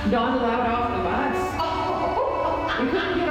not allowed off the bus. We couldn't get